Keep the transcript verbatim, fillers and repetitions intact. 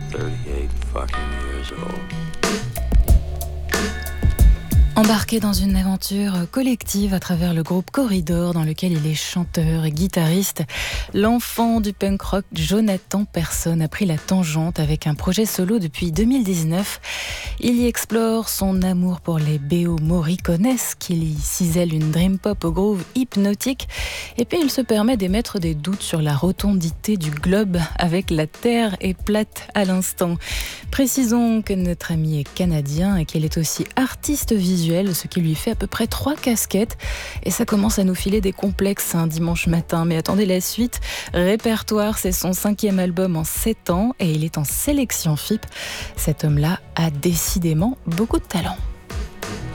thirty-eight fucking years old. Embarqué dans une aventure collective à travers le groupe Corridor dans lequel il est chanteur et guitariste, l'enfant du punk rock Jonathan Persson a pris la tangente avec un projet solo depuis deux mille dix-neuf. Il y explore son amour pour les B O Morriconesques, il y cisèle une dream pop au groove hypnotique et puis il se permet d'émettre des doutes sur la rotondité du globe avec La Terre est plate à l'instant. Précisons que notre ami est canadien et qu'elle est aussi artiste visuelle, ce qui lui fait à peu près trois casquettes. Et ça commence à nous filer des complexes un dimanche matin. Mais attendez la suite. Répertoire, c'est son cinquième album en sept ans et il est en sélection F I P. Cet homme-là a décidément beaucoup de talent.